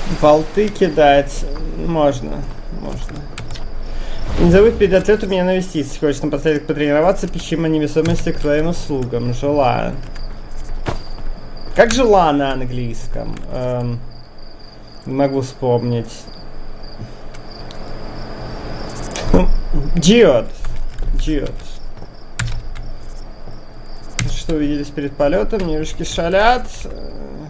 Болты кидать можно. Не забудь перед ответом меня навестить. Если хочешь напоследок потренироваться, пищи о невесомости к твоим услугам. Желаю. Как жила на английском? Не могу вспомнить. Джиот. Что увиделись перед полетом? Девушки шалят.